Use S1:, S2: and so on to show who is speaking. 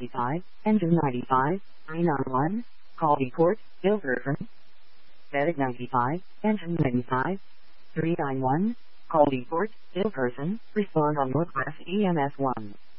S1: 95, engine 95, 391, call report, ill person. Medic 95, engine 95, 391, call report, ill person, respond on Northwest EMS 1.